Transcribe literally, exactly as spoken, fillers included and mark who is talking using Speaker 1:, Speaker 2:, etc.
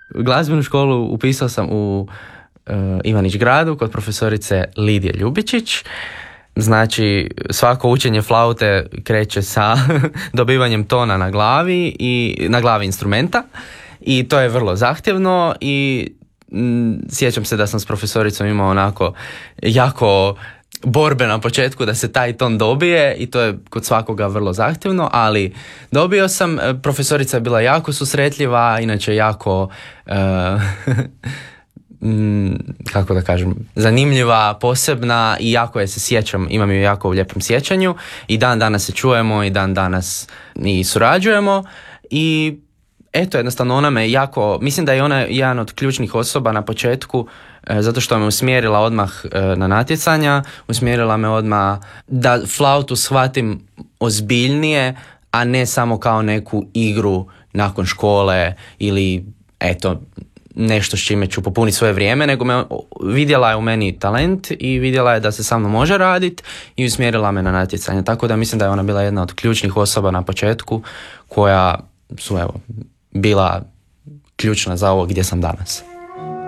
Speaker 1: glazbenu školu upisao sam u uh, Ivanić Gradu kod profesorice Lidije Ljubičić. Znači, svako učenje flaute kreće sa dobivanjem tona na glavi i na glavi instrumenta i to je vrlo zahtjevno i m, sjećam se da sam s profesoricom imao onako jako borbe na početku da se taj ton dobije i to je kod svakoga vrlo zahtjevno, ali dobio sam. Profesorica je bila jako susretljiva, inače jako uh, kako da kažem, zanimljiva, posebna i jako je se sjećam, imam ju jako u lijepom sjećanju i dan danas se čujemo i dan danas i surađujemo i eto, jednostavno ona me jako, mislim da je ona jedan od ključnih osoba na početku e, zato što me usmjerila odmah e, na natjecanja, usmjerila me odmah da flautu shvatim ozbiljnije, a ne samo kao neku igru nakon škole ili eto, nešto s čime ću popuniti svoje vrijeme, nego me vidjela je u meni talent i vidjela je da se sa mnom može raditi i usmjerila me na natjecanje. Tako da mislim da je ona bila jedna od ključnih osoba na početku koja su evo bila ključna za ovo gdje sam danas.